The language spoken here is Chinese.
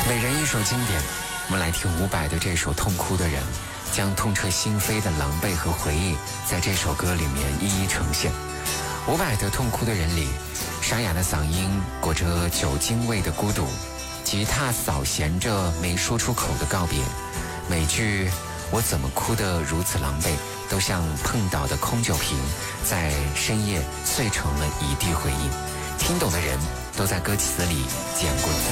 每人一首经典，我们来听伍佰的这首《痛哭的人》，将痛彻心扉的狼狈和回忆在这首歌里面一一呈现。伍佰的《痛哭的人》里，沙哑的嗓音裹着酒精味的孤独，吉他扫弦着没说出口的告别，每句我怎么哭得如此狼狈，都像碰倒的空酒瓶，在深夜碎成了一地回忆。听懂的人都在歌词里捡过自